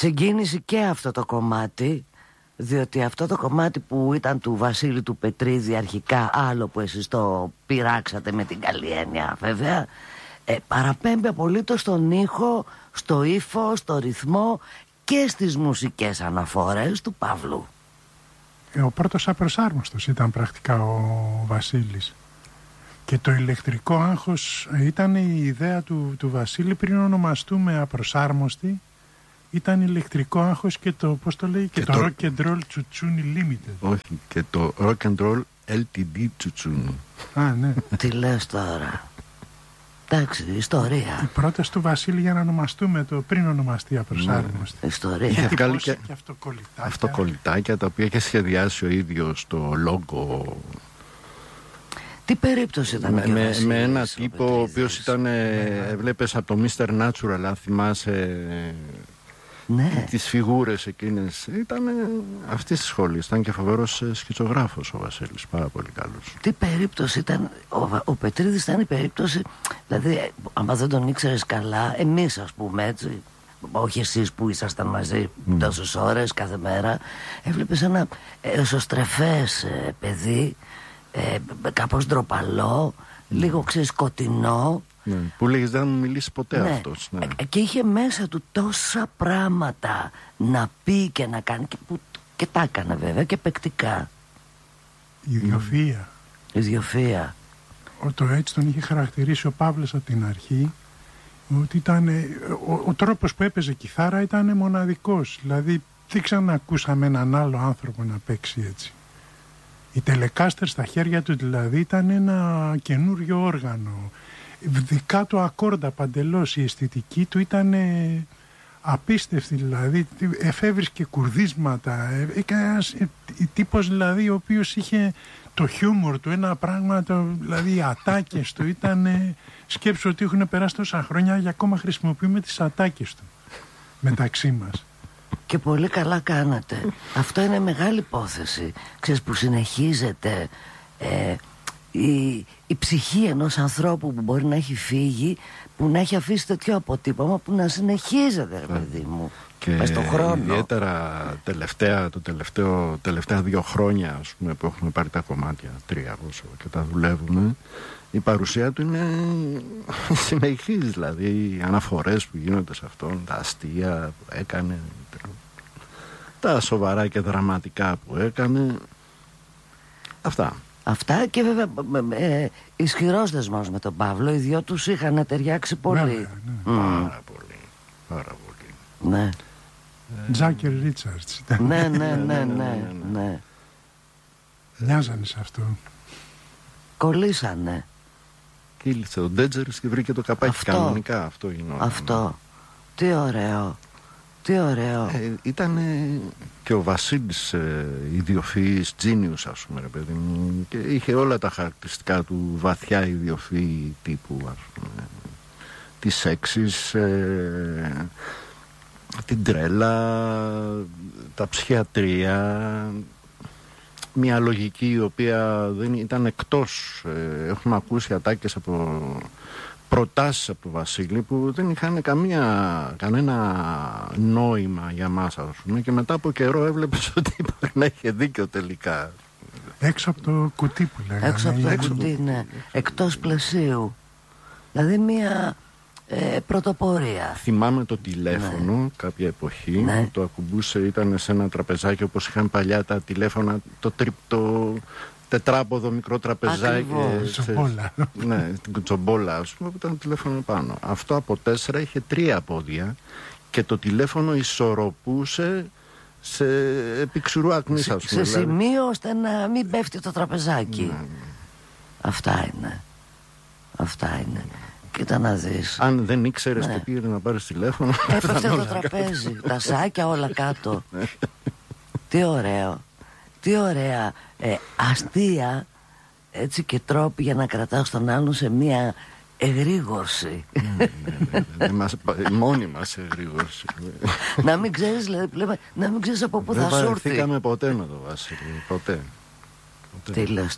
συγκίνηση και αυτό το κομμάτι, διότι αυτό το κομμάτι που ήταν του Βασίλη του Πετρίδη αρχικά, άλλο που εσείς το πειράξατε με την καλή έννοια βέβαια, παραπέμπει απολύτως στον ήχο, στο ύφος, στο ρυθμό και στις μουσικές αναφορές του Παύλου. Ο πρώτος απροσάρμοστος ήταν πρακτικά ο Βασίλης. Και το ηλεκτρικό άγχος ήταν η ιδέα του Βασίλη πριν ονομαστούμε απροσάρμοστοι. Ήταν ηλεκτρικό άγχος και το, πώς το λέει, και το Rock and Roll Τσουτσούνι Limited. Όχι, και το Rock and Roll LTD Τσουτσούνι. Α, ναι. Τι λες τώρα. Εντάξει, ιστορία. Η πρόταση του Βασίλη για να ονομαστούμε το πριν ονομαστεί απροσάρμοστη. Ιστορία. Είχε βγάλει και αυτοκολλητάκια τα οποία είχε σχεδιάσει ο ίδιος το λόγο. Τι περίπτωση ήταν και ο Βασίλης, με ένα τύπο ο οποίος ήταν, βλέπεις από το Mr. Natural, αν θυμάσαι, ναι, τις φιγούρες εκείνες, ήταν αυτής της σχολής, ήταν και φοβερός σκητσογράφος ο Βασίλης, πάρα πολύ καλός. Τι περίπτωση ήταν, ο Πετρίδης ήταν η περίπτωση, δηλαδή άμα δεν τον ήξερες καλά, εμείς ας πούμε έτσι, όχι εσείς που ήσασταν μαζί τόσες ώρες κάθε μέρα, έβλεπες ένα εσωστρεφές παιδί, κάπως ντροπαλό, λίγο ξέρεις σκοτεινό, ναι, που λέγεις δεν μου μιλήσει ποτέ, ναι, αυτός, ναι. Και είχε μέσα του τόσα πράγματα να πει και να κάνει και τα έκανε βέβαια και παικτικά. Ιδιοφυΐα. Το έτσι τον είχε χαρακτηρίσει ο Παύλος από την αρχή, ότι ήταν, ο τρόπος που έπαιζε κιθάρα ήταν μοναδικός. Δηλαδή δεν ξανακούσαμε έναν άλλο άνθρωπο να παίξει έτσι. Η Telecaster στα χέρια του δηλαδή ήταν ένα καινούριο όργανο. Δικά του ακόρντα παντελώς, η αισθητική του ήταν απίστευτη, δηλαδή εφεύρισκε κουρδίσματα, ένας τύπος δηλαδή ο οποίος είχε το χιούμορ του, ένα πράγμα, δηλαδή οι ατάκες του ήταν, σκέψου ότι έχουν περάσει τόσα χρόνια και ακόμα χρησιμοποιούμε τις ατάκες του μεταξύ μας. Και πολύ καλά κάνατε. Αυτό είναι μεγάλη υπόθεση. Ξέρεις, που συνεχίζεται η ψυχή ενός ανθρώπου που μπορεί να έχει φύγει, που να έχει αφήσει τέτοιο αποτύπωμα, που να συνεχίζεται, ρε παιδί μου, μες στον χρόνο. Ιδιαίτερα τελευταία 2 χρόνια, ας πούμε, που έχουμε πάρει τα κομμάτια, 3 όσο και τα δουλεύουμε, η παρουσία του είναι συνεχής, δηλαδή οι αναφορές που γίνονται σε αυτόν, τα αστεία που έκανε, τα σοβαρά και δραματικά που έκανε, αυτά Και βέβαια ισχυρός δεσμός με τον Παύλο. Οι δυο τους είχαν ταιριάξει πολύ. Ναι. Πάρα πολύ. Ναι. Τζάκερ Ρίτσαρτς ήταν. Ναι. Μοιάζανε σε αυτό. Κολλήσανε. Κύλησε ο Ντέτζερς και βρήκε το καπάκι κανονικά. Αυτό γινόταν. Αυτό. Τι ωραίο. Ήταν και ο Βασίλης ιδιοφυής, genius, ας πούμε, ρε παιδί μου, και είχε όλα τα χαρακτηριστικά του βαθιά ιδιοφυή τύπου, ας πούμε, της έξης, την τρέλα, τα ψυχιατρία, μια λογική η οποία δεν ήταν εκτός. Έχουμε ακούσει ατάκες από προτάσεις από τον Βασίλη που δεν είχαν κανένα νόημα για μας, ας πούμε, και μετά από καιρό έβλεπες ότι υπάρχει να είχε δίκιο τελικά. Έξω από το κουτί που λέγανε. Έξω από το κουτί, ναι. Εκτός πλαισίου. Δηλαδή μια πρωτοπορία. Θυμάμαι το τηλέφωνο, κάποια εποχή, το ακουμπούσε, ήταν σε ένα τραπεζάκι όπως είχαν παλιά τα τηλέφωνα, το τετράποδο μικρό τραπεζάκι. Τσομπόλα. Ναι, την κουτσομπόλα, ας πούμε, που ήταν το τηλέφωνο πάνω. Αυτό από 4 είχε 3 πόδια και το τηλέφωνο ισορροπούσε σε επί άκμης, ας πούμε. Σε σημείο ώστε να μην πέφτει το τραπεζάκι. Αυτά είναι. Κοίτα να δεις. Αν δεν ήξερες και πήγαινε να πάρεις τηλέφωνο, έπεφτε το τραπέζι, τα σάκια όλα κάτω. Τι ωραία αστεία, έτσι, και τρόποι για να κρατάς τον άλλον σε μια εγρήγορση. Μόνη μας εγρήγορση. Να μην ξέρεις, δηλαδή, να μην ξέρεις από πού θα σου έρθει. Δεν βαρεθήκαμε ποτέ με τον Βασίλη. Ποτέ. Τι λες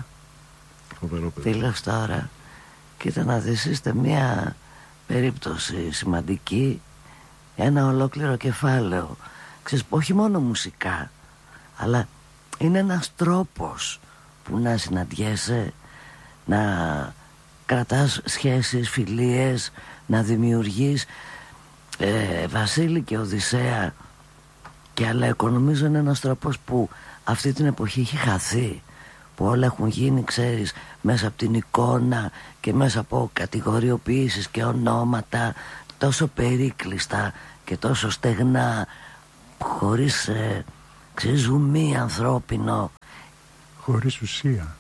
τώρα. Κοίτα να δεις, είστε μια περίπτωση σημαντική. ένα ολόκληρο κεφάλαιο. Ξέρεις, όχι μόνο μουσικά, αλλά είναι ένας τρόπος που να συναντιέσαι, να κρατάς σχέσεις, φιλίες, να δημιουργείς. Βασίλη και Οδυσσέα και Αλέκο νομίζω είναι ένας τρόπος που αυτή την εποχή έχει χαθεί, που όλα έχουν γίνει, ξέρεις, μέσα από την εικόνα και μέσα από κατηγοριοποιήσεις και ονόματα τόσο περίκλειστα και τόσο στεγνά, χωρίς ξέρεις, ζουμί ανθρώπινο, χωρίς ουσία.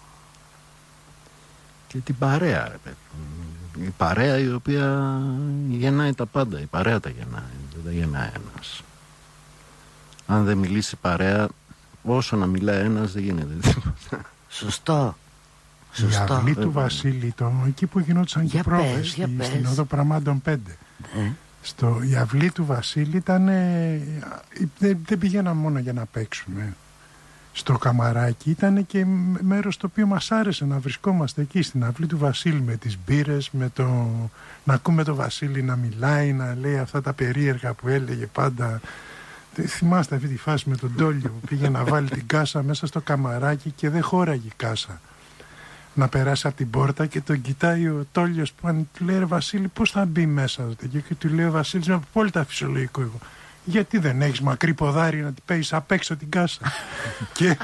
Και την παρέα, ρε παιδί. Η παρέα η οποία γεννάει τα πάντα. Η παρέα τα γεννάει, δεν τα γεννάει ένας. Αν δεν μιλήσει η παρέα, όσο να μιλάει ένας δεν γίνεται τίποτα. Σωστό. Η αυλή του Βασίλη, εκεί που γινόντουσαν και πρόβες, στην Οδό Πραμάντων 5. Η αυλή του Βασίλη ήταν, δεν πήγαιναν μόνο για να παίξουμε στο καμαράκι, ήταν και μέρος το οποίο μας άρεσε να βρισκόμαστε εκεί στην αυλή του Βασίλη, με τις μπύρες, να ακούμε το Βασίλη να μιλάει, να λέει αυτά τα περίεργα που έλεγε πάντα. Θυμάστε αυτή τη φάση με τον Τόλιο που πήγε να βάλει την κάσα μέσα στο καμαράκι και δεν χώραγε η κάσα να περάσει από την πόρτα, και τον κοιτάει ο Τόλιος που του λέει, ρε Βασίλη, πώς θα μπει μέσα? Και του λέει ο Βασίλης, με απόλυτα φυσιολογικό εγώ, γιατί δεν έχεις μακρύ ποδάρι να την παίζεις απ' έξω την κάσα? Και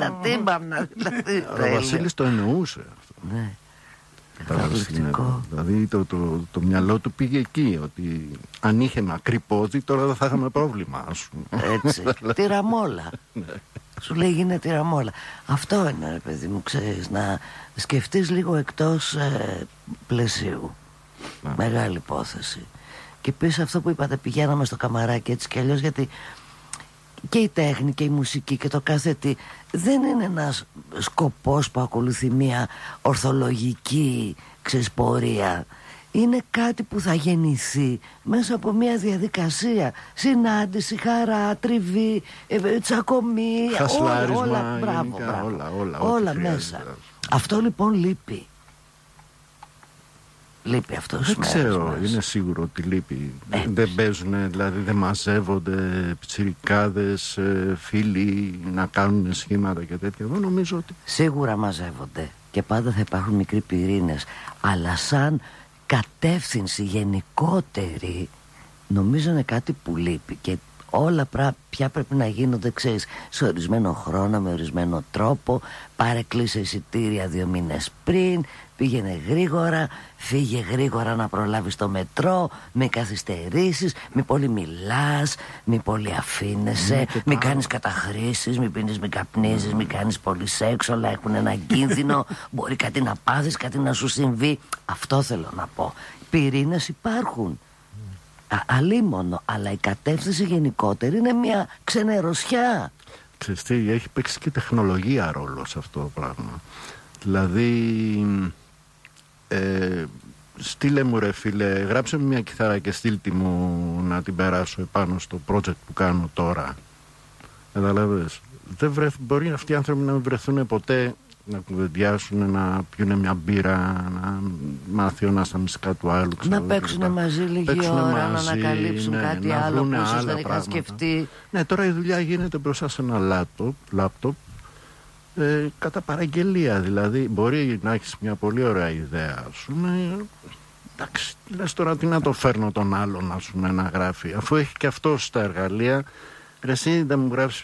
ο Βασίλης το εννοούσε αυτό. Ναι. Δηλαδή το μυαλό του πήγε εκεί, ότι αν είχε μακρύ πόδι τώρα δεν θα είχαμε πρόβλημα, ας πούμε. Έτσι, τυραμόλα. Σου λέει γίνεται τυραμόλα. Αυτό είναι, ρε παιδί μου, ξέρεις, να σκεφτείς λίγο εκτός πλαισίου. Μεγάλη υπόθεση. Και πίσω αυτό που είπατε, πηγαίναμε στο καμαράκι έτσι κι αλλιώς, γιατί και η τέχνη και η μουσική και το κάθε τι δεν είναι ένας σκοπός που ακολουθεί μια ορθολογική πορεία. Είναι κάτι που θα γεννηθεί μέσα από μια διαδικασία. Συνάντηση, χαρά, τριβή, τσακωμή, όλα, μπράβο, όλα μέσα. Αυτό λοιπόν λείπει. Λείπει αυτό. Δεν ξέρω, είναι σίγουρο ότι λείπει. Δεν παίζουν, δηλαδή δεν μαζεύονται πιτσιρικάδες, φίλοι να κάνουν σχήματα και τέτοια. Εγώ νομίζω ότι σίγουρα μαζεύονται και πάντα θα υπάρχουν μικροί πυρήνες, αλλά σαν κατεύθυνση γενικότερη νομίζω είναι κάτι που λείπει. Και όλα πια πρέπει να γίνονται, ξέρεις, σε ορισμένο χρόνο, με ορισμένο τρόπο. Πάρε, κλείσε εισιτήρια 2 μήνες πριν, πήγαινε γρήγορα, φύγε γρήγορα να προλάβεις το μετρό, μην καθυστερήσεις, μην πολύ μιλάς, μην πολύ αφήνεσαι, μην κάνεις καταχρήσεις, μην πίνεις, μην καπνίζεις, μην κάνεις πολύ σεξ, όλα έχουν ένα κίνδυνο, μπορεί κάτι να πάθεις, κάτι να σου συμβεί. Αυτό θέλω να πω. Πυρήνες υπάρχουν. Αλίμονο, αλλά η κατεύθυνση γενικότερη είναι μια ξενερωσιά. Ξέρεις τι, έχει παίξει και τεχνολογία ρόλο σε αυτό το πράγμα. Δηλαδή στείλε μου, ρε φίλε, γράψε μου μια κιθάρα και στείλτε μου να την περάσω επάνω στο project που κάνω τώρα. Καταλαβες, μπορεί αυτοί οι άνθρωποι να μην βρεθούν ποτέ να κουβεντιάσουν, να πιούνε μια μπύρα, να μάθει ο ένας τα μυστικά του άλλου, να παίξουν μαζί λίγη ώρα, να ανακαλύψουν κάτι άλλο που ίσως δεν είχαν σκεφτεί. Ναι, τώρα η δουλειά γίνεται μπροστά σε ένα λάπτοπ, κατά παραγγελία. Δηλαδή μπορεί να έχεις μια πολύ ωραία ιδέα, ας πούμε, εντάξει, λες τώρα τι να το φέρνω τον άλλον, ας πούμε, να γράφει, αφού έχει και αυτό στα εργαλεία. Ρε εσύ δεν μου γράψει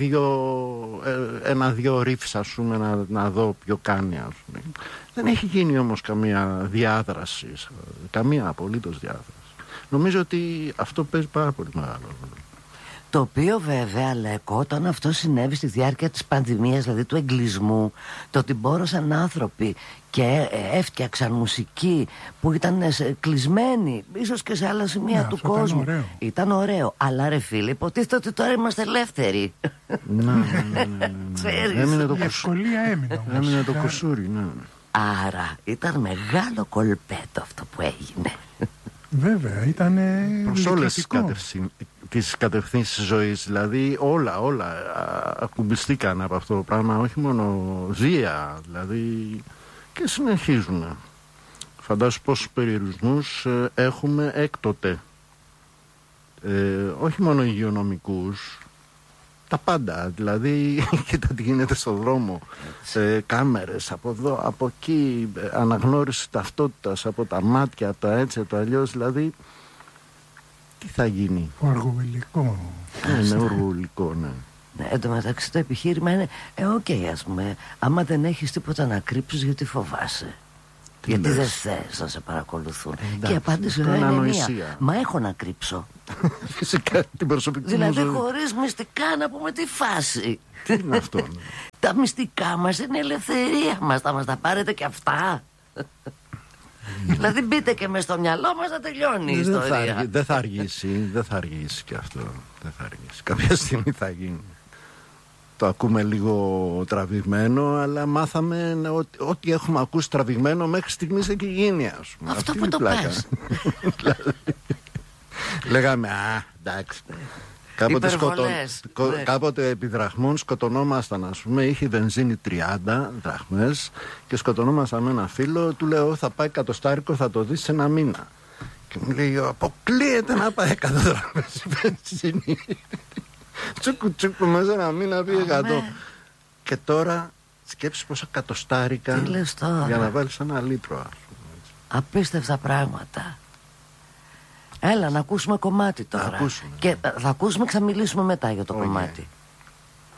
ένα-δυο ρίφς, ας πούμε, να δω ποιο κάνει, ας πούμε. Δεν έχει γίνει όμως καμία διάδραση, καμία απολύτως διάδραση. Νομίζω ότι αυτό παίζει πάρα πολύ μεγάλο ρόλο. Το οποίο βέβαια, Λέκο, όταν αυτό συνέβη στη διάρκεια της πανδημίας, δηλαδή του εγκλισμού, το ότι μπόρεσαν άνθρωποι και έφτιαξαν μουσική που ήταν κλεισμένοι ίσως και σε άλλα σημεία του κόσμου. Ήταν ωραίο. Αλλά ρε φίλε, υποτίθεται ότι τώρα είμαστε ελεύθεροι. Ναι. Έμεινε το ευκολία, έμεινε το κουσούρι, ναι. Άρα ήταν μεγάλο κολπέτο αυτό που έγινε. Βέβαια, ήταν προς όλες τις κατευθύνσεις της ζωής. Δηλαδή όλα ακουμπιστήκαν από αυτό το πράγμα, όχι μόνο βία, δηλαδή, και συνεχίζουν. Φαντάσου πόσους περιορισμούς έχουμε έκτοτε. όχι μόνο υγειονομικούς, τα πάντα. Δηλαδή, κοίτα τι γίνεται στον δρόμο. Κάμερες από εδώ, από εκεί, αναγνώριση ταυτότητας από τα μάτια, από τα έτσι, από το αλλιώς. Δηλαδή, τι θα γίνει? Οργουλικό. Είναι οργουλικό, ναι. Εν τω μεταξύ το επιχείρημα είναι ας πούμε, άμα δεν έχεις τίποτα να κρύψεις, γιατί φοβάσαι? Γιατί δεν θες να σε παρακολουθούν? Και η απάντηση είναι μία. Μα έχω να κρύψω. Φυσικά, την προσωπική μου ζωή. Δηλαδή χωρίς μυστικά να πούμε τη φάση. Τι είναι αυτό? Ναι. Τα μυστικά μας είναι ελευθερία μας. Θα μας τα πάρετε και αυτά? Δηλαδή μπείτε και μες στο μυαλό μας, να τελειώνει η ιστορία. Δεν θα αργήσει και αυτό. Δεν θα αργήσει. Κάποια στιγμή θα γίνει. Το ακούμε λίγο τραβηγμένο, αλλά μάθαμε ότι έχουμε ακούσει τραβηγμένο μέχρι στιγμής έχει γίνει, ας πούμε. Αυτό που το πες. Λέγαμε, εντάξει. Κάποτε επί δραχμών σκοτωνόμασταν, ας πούμε. Είχε βενζίνη 30 δραχμές και σκοτωνόμασταν με ένα φίλο. Του λέω, θα πάει εκατοστάρικο, θα το δεις σε ένα μήνα. Και μου λέει, αποκλείεται να πάει 100 δραχμές η βενζίνη. Τσούκου μέσα ένα μήνα πήγε 100. Και τώρα σκέψεις πόσα εκατοστάρικα για να βάλεις ένα λίτρο. Απίστευτα πράγματα. Έλα να ακούσουμε κομμάτι τώρα. Και θα ακούσουμε και θα μιλήσουμε μετά για το κομμάτι.